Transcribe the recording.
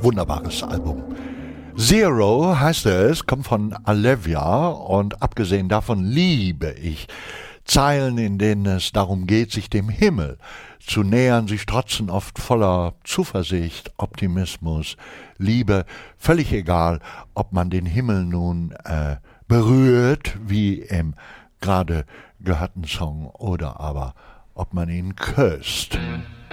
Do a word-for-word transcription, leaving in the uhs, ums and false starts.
wunderbares Album. Zero heißt es, kommt von Alevia und abgesehen davon liebe ich Zeilen, in denen es darum geht, sich dem Himmel zu nähern, sich trotzdem oft voller Zuversicht, Optimismus, Liebe, völlig egal, ob man den Himmel nun äh, berührt, wie im gerade gehörten Song, oder aber ob man ihn küsst.